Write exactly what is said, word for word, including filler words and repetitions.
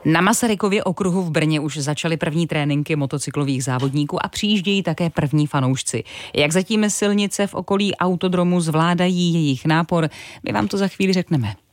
Na Masarykově okruhu v Brně už začaly první tréninky motocyklových závodníků a přijíždějí také první fanoušci. Jak zatím silnice v okolí autodromu zvládají jejich nápor, my vám to za chvíli řekneme.